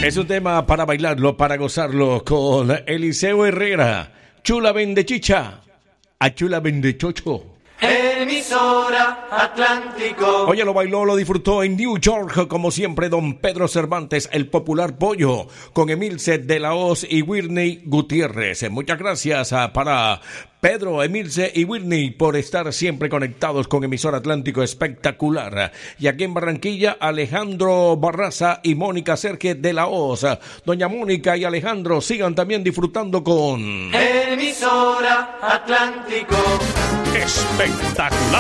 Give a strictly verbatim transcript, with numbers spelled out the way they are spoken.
Es un tema para bailarlo, para gozarlo con Eliseo Herrera. Chula vende chicha, a chula vende chocho. Emisora Atlántico. Oye, lo bailó, lo disfrutó en New York, como siempre, don Pedro Cervantes, el popular pollo, con Emilce de la Hoz y Whitney Gutiérrez. Muchas gracias a, para Pedro, Emilce y Whitney por estar siempre conectados con Emisora Atlántico Espectacular. Y aquí en Barranquilla, Alejandro Barraza y Mónica Serge de la Hoz. Doña Mónica y Alejandro sigan también disfrutando con Emisora Atlántico. Espectacular.